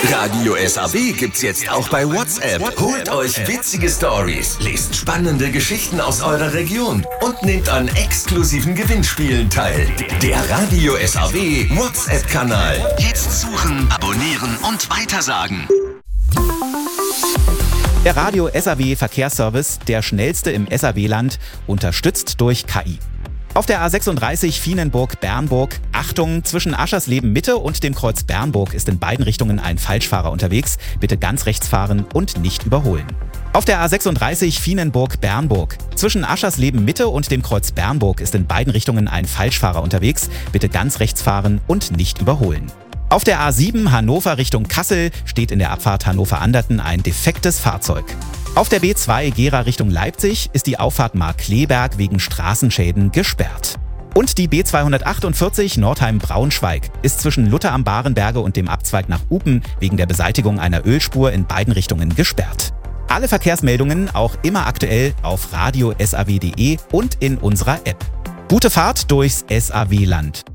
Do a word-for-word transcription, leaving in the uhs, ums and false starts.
Radio S A W gibt's jetzt auch bei WhatsApp. Holt euch witzige Stories, lest spannende Geschichten aus eurer Region und nehmt an exklusiven Gewinnspielen teil. Der Radio S A W WhatsApp-Kanal. Jetzt suchen, abonnieren und weitersagen. Der Radio S A W Verkehrsservice, der schnellste im S A W-Land, unterstützt durch K I. Auf der A sechsunddreißig Vienenburg-Bernburg, Achtung, zwischen Aschersleben Mitte und dem Kreuz Bernburg ist in beiden Richtungen ein Falschfahrer unterwegs. Bitte ganz rechts fahren und nicht überholen. Auf der A sechsunddreißig Vienenburg-Bernburg, zwischen Aschersleben Mitte und dem Kreuz Bernburg ist in beiden Richtungen ein Falschfahrer unterwegs. Bitte ganz rechts fahren und nicht überholen. Auf der A sieben Hannover Richtung Kassel steht in der Abfahrt Hannover-Anderten ein defektes Fahrzeug. Auf der B zwei Gera Richtung Leipzig ist die Auffahrt Markkleeberg wegen Straßenschäden gesperrt. Und die B zweihundertachtundvierzig Nordheim-Braunschweig ist zwischen Lutter am Barenberge und dem Abzweig nach Upen wegen der Beseitigung einer Ölspur in beiden Richtungen gesperrt. Alle Verkehrsmeldungen auch immer aktuell auf radio s a w punkt d e und in unserer App. Gute Fahrt durchs S A W-Land.